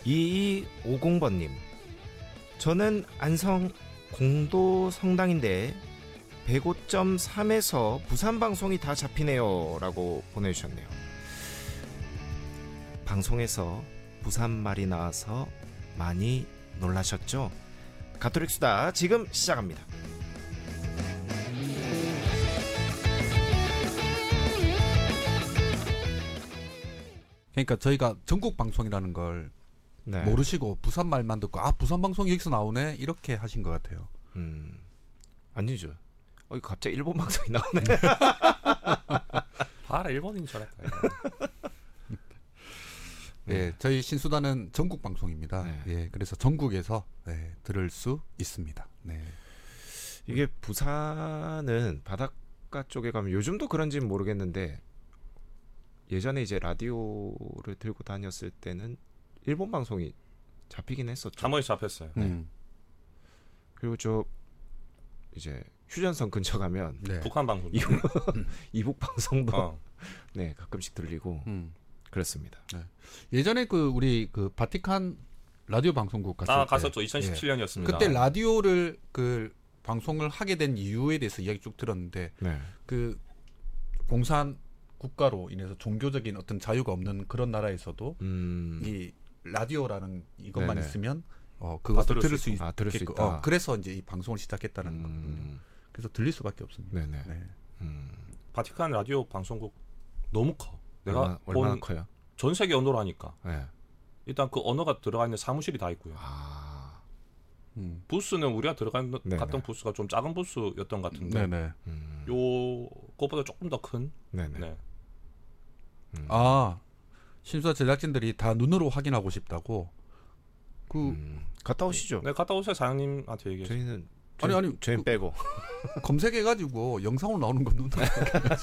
2250번님, 저는 안성 공도 성당인데 105.3에서 부산 방송이 다 잡히네요 라고 보내주셨네요. 방송에서 부산 말이 나와서 많이 놀라셨죠? 가톨릭 수다 지금 시작합니다. 그러니까 저희가 전국 방송이라는 걸 네. 모르시고 부산 말만 듣고 부산 방송이 여기서 나오네 이렇게 하신 것 같아요. 아니죠. 갑자기 일본 방송이 나오네. 봐라, 일본인 줄 알았다. 네, 저희 신수단은 전국 방송입니다. 네. 예, 그래서 전국에서 들을 수 있습니다. 네. 이게 부산은 바닷가 쪽에 가면 요즘도 그런지는 모르겠는데 예전에 이제 라디오를 들고 다녔을 때는 일본 방송이 잡히긴 했었죠. 잠원이 잡혔어요. 그리고 저 이제 휴전선 근처 가면 네. 북한 방송. 이북 방송도 네 가끔씩 들리고 그렇습니다. 네. 예전에 우리 바티칸 라디오 방송국 갔을 때 갔었죠. 2017년이었습니다. 그때 라디오를 방송을 하게 된 이유에 대해서 이야기 쭉 들었는데 네. 공산 국가로 인해서 종교적인 어떤 자유가 없는 그런 나라에서도 이 라디오라는 이것만 네네. 있으면 그것을 들을 수 들을 수 있고 있다. 그래서 이제 이 방송을 시작했다는 거거든요. 그래서 들릴 수밖에 없습니다. 네네. 네. 바티칸 라디오 방송국 너무 커. 내가 얼마나 본 커요? 전 세계 언어로 하니까 네. 일단 그 언어가 들어가 있는 사무실이 다 있고요. 부스는 우리가 갔던 부스가 좀 작은 부스였던 것 같은데 네네. 요것보다 조금 더 큰. 네네. 네. 신수다 제작진들이 다 눈으로 확인하고 싶다고. 갔다 오시죠. 네, 갔다 오세요. 사장님한테 얘기해서. 저희는 아니 저희는 빼고 검색해가지고 영상으로 나오는 건 눈으로.